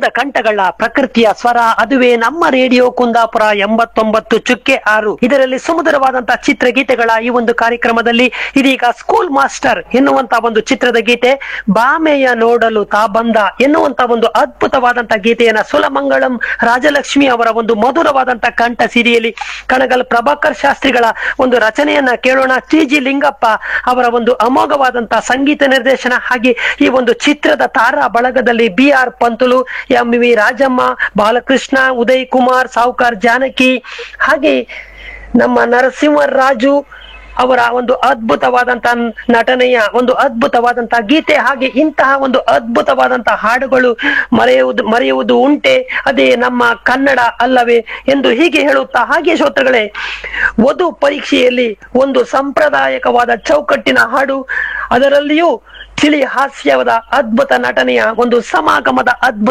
ಚಂದ ಕಂಠಗಳ ಪ್ರಕೃತಿಯ ಸ್ವರ, ಅದುವೇ ನಮ್ಮ ರೇಡಿಯೋ ಕುಂದಾಪುರ 89.6. ಇದರಲ್ಲಿ ಸುಮಧುರವಾದಂತಹ ಚಿತ್ರಗೀತೆಗಳ ಈ ಒಂದು ಕಾರ್ಯಕ್ರಮದಲ್ಲಿ ಇದೀಗ ಸ್ಕೂಲ್ ಮಾಸ್ಟರ್ ಎನ್ನುವಂತ ಒಂದು ಚಿತ್ರದ ಗೀತೆ, ಬಾಮೆಯ ನೋಡಲು ತಾ ಬಂದ ಎನ್ನುವಂತ ಒಂದು ಅದ್ಭುತವಾದಂತಹ ಗೀತೆಯನ್ನ ಸುಲಮಂಗಳಂ ರಾಜಲಕ್ಷ್ಮಿ ಅವರ ಒಂದು ಮಧುರವಾದಂತಹ ಕಂಠ ಸಿರಿಯಲ್ಲಿ ಕಣಗಲ್ ಪ್ರಭಾಕರ್ ಶಾಸ್ತ್ರಿಗಳ ಒಂದು ರಚನೆಯನ್ನ ಕೇಳೋಣ. ಟಿ.ಜಿ. ಲಿಂಗಪ್ಪ ಅವರ ಒಂದು ಅಮೋಘವಾದಂತಹ ಸಂಗೀತ ನಿರ್ದೇಶನ, ಹಾಗೆ ಈ ಒಂದು ಚಿತ್ರದ ತಾರಾ ಬಳಗದಲ್ಲಿ ಬಿ.ಆರ್. ಪಂತುಲು, ಎಂ.ವಿ. ರಾಜಮ್ಮ, ಬಾಲಕೃಷ್ಣ, ಉದಯ್ ಕುಮಾರ್, ಸಾವುಕಾರ್ ಜಾನಕಿ, ಹಾಗೆ ನಮ್ಮ ನರಸಿಂಹರಾಜು ಅವರ ಒಂದು ಅದ್ಭುತವಾದಂತಹ ನಟನೆಯ ಒಂದು ಅದ್ಭುತವಾದಂತಹ ಗೀತೆ, ಹಾಗೆ ಇಂತಹ ಒಂದು ಅದ್ಭುತವಾದಂತಹ ಹಾಡುಗಳು ಮರೆಯುವುದು ಉಂಟೆ, ಅದೇ ನಮ್ಮ ಕನ್ನಡ ಅಲ್ಲವೇ ಎಂದು ಹೀಗೆ ಹೇಳುತ್ತಾ, ಹಾಗೆ ಶ್ರೋತೃಗಳೇ, ವಧು ಪರೀಕ್ಷೆಯಲ್ಲಿ ಒಂದು ಸಂಪ್ರದಾಯಕವಾದ ಚೌಕಟ್ಟಿನ ಹಾಡು, ಅದರಲ್ಲಿಯೂ ತಿಳಿ ಹಾಸ್ಯವಾದ ಅದ್ಭುತ ನಟನೆಯ ಒಂದು ಸಮಾಗಮದ ಅದ್ಭುತ